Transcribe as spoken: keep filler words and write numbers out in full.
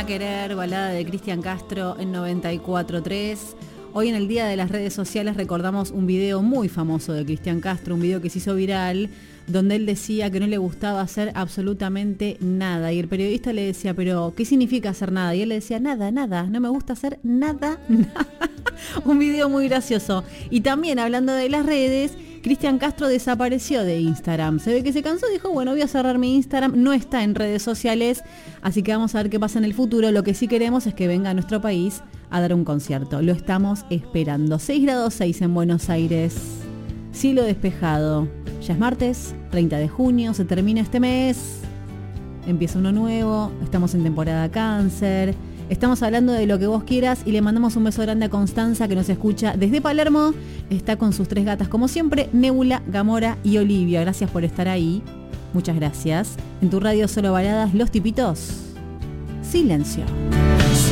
a querer, balada de Cristian Castro en noventa y cuatro punto tres. Hoy en el Día de las Redes Sociales recordamos un video muy famoso de Cristian Castro, un video que se hizo viral, donde él decía que no le gustaba hacer absolutamente nada. Y el periodista le decía, pero ¿qué significa hacer nada? Y él le decía, nada, nada, no me gusta hacer nada, nada. Un video muy gracioso. Y también hablando de las redes, Cristian Castro desapareció de Instagram. Se ve que se cansó, dijo, bueno, voy a cerrar mi Instagram. No está en redes sociales, así que vamos a ver qué pasa en el futuro. Lo que sí queremos es que venga a nuestro país a dar un concierto. Lo estamos esperando. seis grados seis en Buenos Aires. Cielo despejado. Ya es martes, treinta de junio, se termina este mes. Empieza uno nuevo. Estamos en temporada cáncer. Estamos hablando de lo que vos quieras y le mandamos un beso grande a Constanza, que nos escucha desde Palermo. Está con sus tres gatas como siempre, Nebula, Gamora y Olivia. Gracias por estar ahí. Muchas gracias. En tu radio solo baladas, Los Tipitos. Silencio.